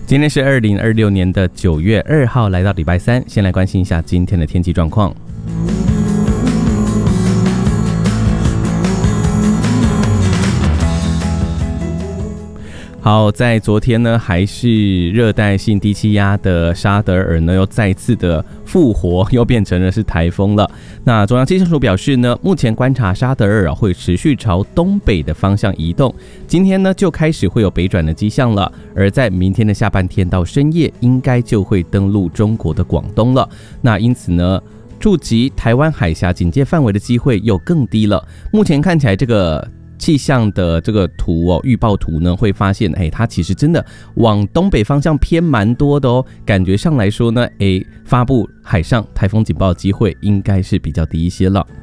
今天是2026年的9月2号，来到礼拜三，先来关心一下今天的天气状况。好，在昨天呢，还是热带性低气压的沙德尔呢，又再次的复活，又变成了是台风了。那中央气象署表示呢，目前观察沙德尔会持续朝东北的方向移动，今天呢就开始会有北转的迹象了，而在明天的下半天到深夜，应该就会登陆中国的广东了。那因此呢，触及台湾海峡警戒范围的机会又更低了。目前看起来这个气象的这个图预报图呢，会发现它其实真的往东北方向偏蛮多的哦。感觉上来说呢，发布海上台风警报的机会应该是比较低一些了。